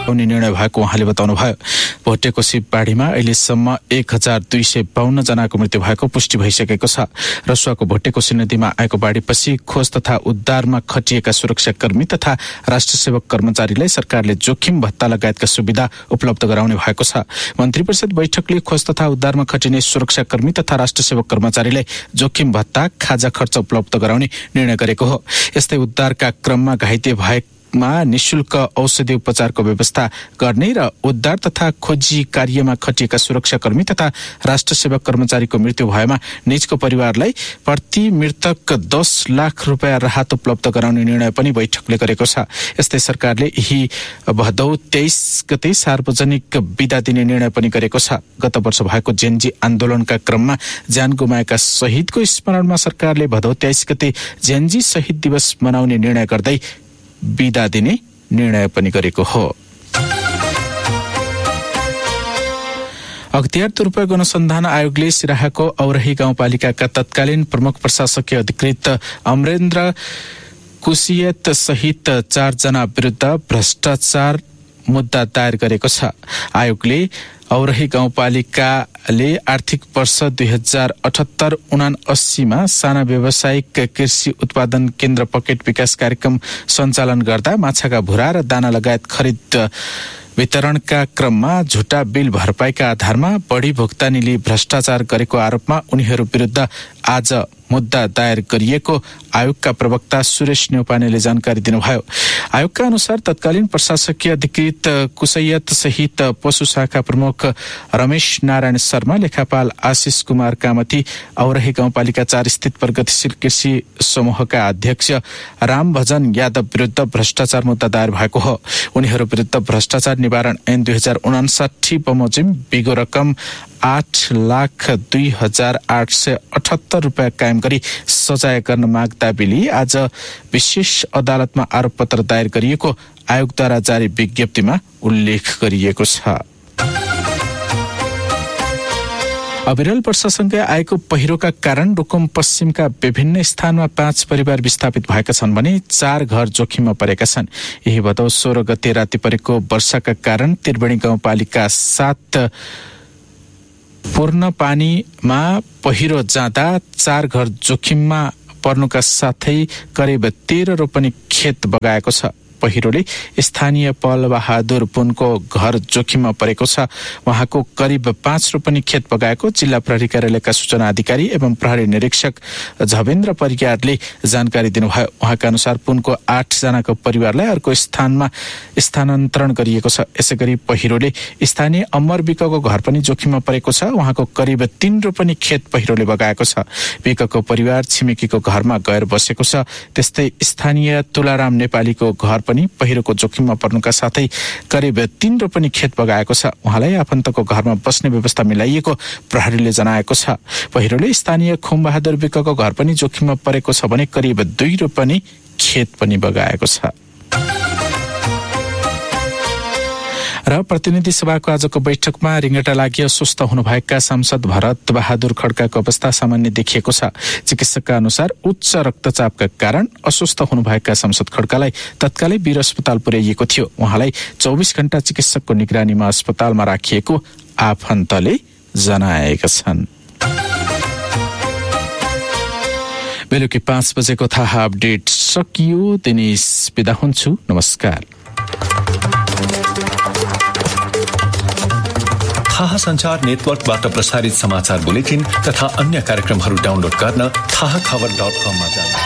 आउने निर्णय भएको उहाँले बताउनुभयो। भोटेकोसी बाढीमा अहिलेसम्म 1252 जनाको मृत्यु भएको पुष्टि भइसकेको छ। रसुवाको भोटेकोसी नदीमा आएको बाढीपछि खोज तथा उद्धारमा खटिएका सुरक्षाकर्मी तथा राष्ट्र सेवक कर्मचारीलाई सरकारले जोखिम भत्ता लगायतका सुविधा उपलब्ध गराउने भएको छ। मन्त्री परिषद बैठकले खोज तथा उद्धारमा खटिने सुरक्षाकर्मी तथा राष्ट्र सेवक कर्मचारीलाई जोखिम भत्ता, खाजा खर्च उपलब्ध गराउने निर्णय गरेको हो। यस्तै उद्धारका क्रममा घाइते भएमा निशुल्क औषधि उपचारको व्यवस्था गर्ने र उद्धार तथा खोजी कार्यमा खटिएका सुरक्षाकर्मी तथा राष्ट्र सेवक कर्मचारीको मृत्यु भएमा निजको परिवारलाई प्रति मृतक 10 लाख रुपैयाँ राहत उपलब्ध गराउने निर्णय पनि बैठकले गरेको छ। यस्तै सरकारले यही भदौ 23 गते सार्वजनिक बिदा दिने निर्णय पनि गरेको छ। गत वर्ष भएको जेनजी आन्दोलनका क्रममा ज्यान गुमाएका शहीदको स्मरणमा सरकारले भदौ 23 गते जेनजी शहीद दिवस मनाउने निर्णय गर्दै बिदा दिने निर्णय पनि गरेको हो। अख्तियार दुरुपयोग अनुसन्धान आयोगले सिराहाको औरही गाउँपालिकाका तत्कालीन प्रमुख प्रशासकीय अधिकृत अमरेन्द्र कुसियत सहित 4 जना विरुद्ध भ्रष्टाचार मुद्दा दायर गरेको छ। आयोगले औरही गाउँपालिकाले आर्थिक वर्ष 2078-79 मा साना व्यावसायिक कृषि उत्पादन केन्द्र पकेट विकास कार्यक्रम सञ्चालन गर्दा माछाका भुरा र दाना लगायत खरिद वितरणका क्रममा झुटा बिल भरपाईका आधारमा बढी भुक्तानीले भ्रष्टाचार गरेको आरोपमा उनीहरू विरुद्ध आज मुद्दा दायर गरिएको आयोगका प्रवक्ता सुरेश न्यौपानेले जानकारी दिनुभयो। आयोगका अनुसार तत्कालीन प्रशासकीय अधिकृत कुसैयत सहित पशु शाखा प्रमुख रमेश नारायण शर्मा, लेखापाल आशिष कुमार कामती, औरही गाउँपालिका 4 स्थित प्रगतिशील कृषि समूहका अध्यक्ष राम भजन यादव विरुद्ध भ्रष्टाचार मुद्दा दायर भएको हो। उनीहरू विरुद्ध भ्रष्टाचार निवारण ऐन 2059 बमोजिम बिगो रकम 8,02,878 रुपैयाँ कायम गरी सजाय गर्न माग्दा बिली आज विशेष अदालतमा आरोपपत्र दायर गरिएको आयोगद्वारा जारी विज्ञप्तिमा उल्लेख गरिएको छ। अविरल वर्षासँगै आएको पहिरोका कारण रुकुम पश्चिमका विभिन्न स्थानमा 5 परिवार विस्थापित भएका छन् भने 4 घर जोखिममा परेका छन्। यही भदौ 16 गते राति परेको वर्षाका कारण त्रिवेणी गाउँपालिका 7 पूर्ण पानीमा पहिरो जाँदा 4 घर जोखिममा पर्नुका साथै करिब 13 रोपनी खेत बगाएको छ। पहिरोले स्थानीय पल बहादुर पुनको घर जोखिममा परेको छ। उहाँको करिब 5 रोपनी खेत बगाएको जिल्ला प्रहरी कार्यालयका सूचना अधिकारी एवं प्रहरी निरीक्षक झवेन्द्र परियारले जानकारी दिनुभयो। उहाँका अनुसार पुनको 8 जनाको परिवारलाई अर्को स्थानमा स्थानान्तरण गरिएको छ। यसैगरी पहिरोले स्थानीय अमर विकको घर पनि जोखिममा परेको छ। उहाँको करिब 3 रोपनी खेत पहिरोले बगाएको छ। विकको परिवार छिमेकीको घरमा गएर बसेको छ। त्यस्तै स्थानीय तुलाराम नेपालीको घर पनि पहिरोको जोखिममा पर्नुका साथै करिब 3 रोपनी खेत बगाएको छ। उहाँलाई आफन्तको घरमा बस्ने व्यवस्था मिलाइएको प्रहरीले जनाएको छ। पहिरोले स्थानीय खुमबहादुर विकको घर पनि जोखिममा परेको छ भने करिब 2 रोपनी खेत पनि बगाएको छ। र प्रतिनिधि सभाको आजको बैठकमा रिङ्गटा लागि अस्वस्थ हुनुभएका सांसद भरत बहादुर खड्काको अवस्था सामान्य देखिएको छ। चिकित्सकका अनुसार उच्च रक्तचापका कारण अस्वस्थ हुनुभएका सांसद खड्कालाई तत्कालै वीर अस्पताल पुर्याइएको थियो। उहाँलाई 24 घण्टा चिकित्सकको निगरानीमा अस्पतालमा राखिएको आफन्तले जनाएका छन्। बेलुकी 5 बजेको थाहा अपडेट सकियो। दिनेश बिदा हुन्छु। नमस्कार। थाहा संचार नेटवर्कबाट प्रसारित समाचार बुलेटिन तथा अन्य कार्यक्रमहरू डाउनलोड गर्न थाहाखबर.com मा जानुहोस्।